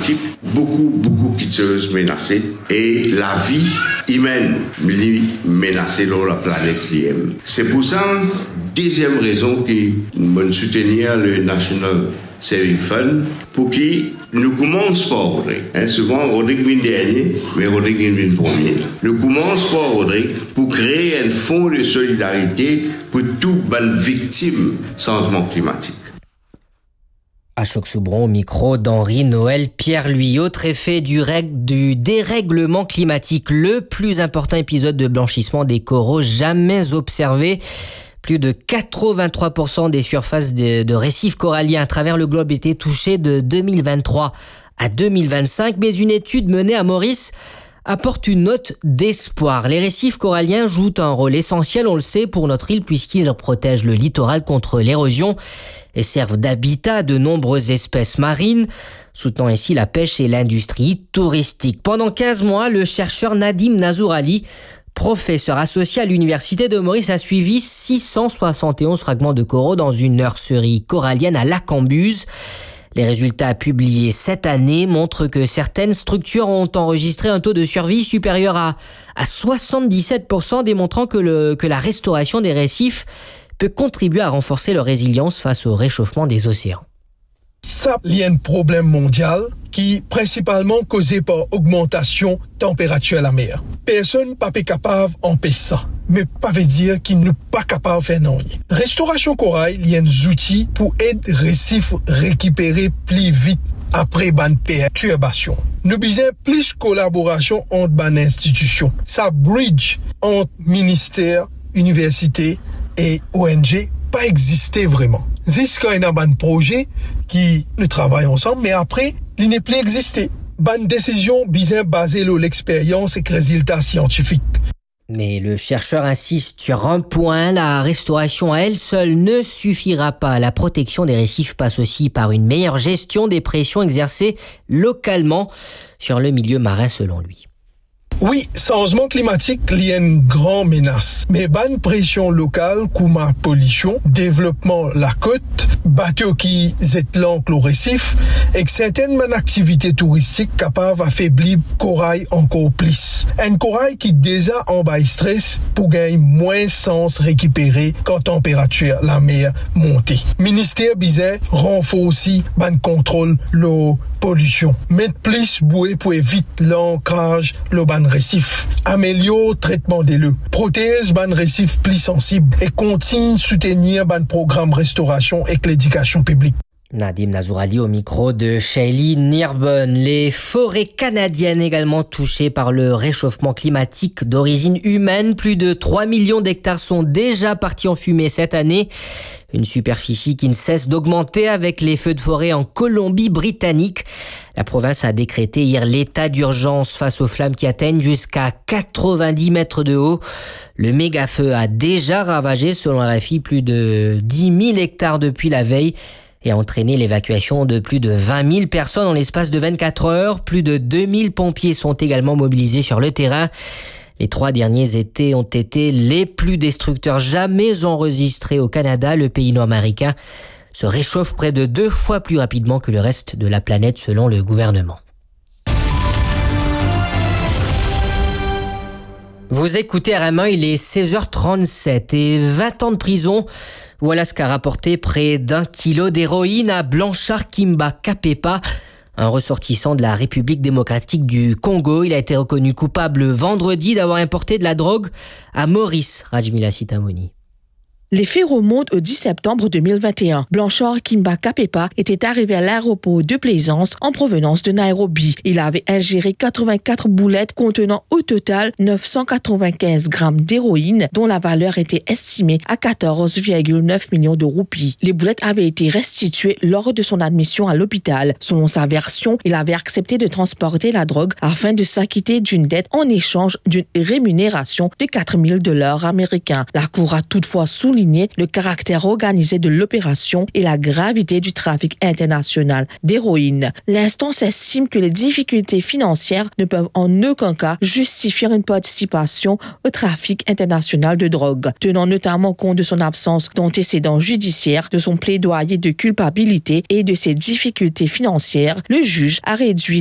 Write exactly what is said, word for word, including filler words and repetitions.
climatique, beaucoup, beaucoup de choses menacées et la vie humaine menacée dans la planète. C'est pour ça, deuxième raison que nous soutenir le National Saving Fund pour qu'il nous commence par Rodrigue. Hein, souvent, Rodrigue vient dernier, mais Rodrigue vient premier. Nous commence par Rodrigue pour créer un fonds de solidarité pour toutes les victimes du changement climatique. Ashok-Soubron au micro d'Henri Noël Pierre-Louis. Autre effet du, règle, du dérèglement climatique, le plus important épisode de blanchissement des coraux jamais observé. Plus de quatre-vingt-trois pour cent des surfaces de, de récifs coralliens à travers le globe étaient touchées de deux mille vingt-trois à deux mille vingt-cinq, mais une étude menée à Maurice apporte une note d'espoir. Les récifs coralliens jouent un rôle essentiel, on le sait, pour notre île puisqu'ils protègent le littoral contre l'érosion et servent d'habitat à de nombreuses espèces marines, soutenant ainsi la pêche et l'industrie touristique. Pendant quinze mois, le chercheur Nadim Nazourali, professeur associé à l'Université de Maurice, a suivi six cent soixante et onze fragments de coraux dans une nurserie corallienne à Lacambuse. Les résultats publiés cette année montrent que certaines structures ont enregistré un taux de survie supérieur à, à soixante-dix-sept pour cent, démontrant que, le, que la restauration des récifs peut contribuer à renforcer leur résilience face au réchauffement des océans. Ça, il y a un problème mondial qui est principalement causé par l'augmentation température de la mer. Personne n'est pas capable d'empêcher ça, mais pas veut dire qu'il n'est pas capable de faire non. Restauration corail, il y a des outils pour aider les récifs à récupérer plus vite après une perturbation. Nous besoin plus de collaboration entre les institutions. Ça bridge entre ministères, universités et O N G pas existé vraiment. Jusqu'à un bon projet qui nous travaillent ensemble, mais après, il n'est plus existé. Bonne décision bien basée sur l'expérience et les résultats scientifiques. Mais le chercheur insiste sur un point, la restauration à elle seule ne suffira pas. La protection des récifs passe aussi par une meilleure gestion des pressions exercées localement sur le milieu marin selon lui. Oui, changement climatique, il y a une grande menace. Mais bonne pression locale, comme la pollution, développement de la côte, bateaux qui jettent l'encre au récif, et certaines activités touristiques capables d'affaiblir le corail encore plus. Un corail qui déjà en bas stress pour gagner moins sens récupéré quand la température la mer monte. Ministère bizarre renforce aussi le contrôle de pollution. Mettre plus bouée pour éviter l'ancrage le ban récif. Améliore traitement des lieux. Protège ban récif plus sensible et continue soutenir ban programme restauration et l'éducation publique. Nadim Nazourali au micro de Shaylee Nirbonne. Les forêts canadiennes également touchées par le réchauffement climatique d'origine humaine. Plus de trois millions d'hectares sont déjà partis en fumée cette année. Une superficie qui ne cesse d'augmenter avec les feux de forêt en Colombie-Britannique. La province a décrété hier l'état d'urgence face aux flammes qui atteignent jusqu'à quatre-vingt-dix mètres de haut. Le méga-feu a déjà ravagé, selon R F I, plus de dix mille hectares depuis la veille et a entraîné l'évacuation de plus de vingt mille personnes en l'espace de vingt-quatre heures. Plus de deux mille pompiers sont également mobilisés sur le terrain. Les trois derniers étés ont été les plus destructeurs jamais enregistrés au Canada. Le pays nord-américain se réchauffe près de deux fois plus rapidement que le reste de la planète selon le gouvernement. Vous écoutez R M un, il est seize heures trente-sept et vingt ans de prison. Voilà ce qu'a rapporté près d'un kilo d'héroïne à Blanchard Kimba Kapepa, un ressortissant de la République démocratique du Congo. Il a été reconnu coupable vendredi d'avoir importé de la drogue à Maurice. Rajmila Sitamoni. Les faits remontent au dix septembre deux mille vingt et un. Blanchard Kimba Kapepa était arrivé à l'aéroport de Plaisance en provenance de Nairobi. Il avait ingéré quatre-vingt-quatre boulettes contenant au total neuf cent quatre-vingt-quinze grammes d'héroïne dont la valeur était estimée à quatorze virgule neuf millions de roupies. Les boulettes avaient été restituées lors de son admission à l'hôpital. Selon sa version, il avait accepté de transporter la drogue afin de s'acquitter d'une dette en échange d'une rémunération de quatre mille dollars américains. La Cour a toutefois souligné le caractère organisé de l'opération et la gravité du trafic international d'héroïne. L'instance estime que les difficultés financières ne peuvent en aucun cas justifier une participation au trafic international de drogue. Tenant notamment compte de son absence d'antécédents judiciaires, de son plaidoyer de culpabilité et de ses difficultés financières, le juge a réduit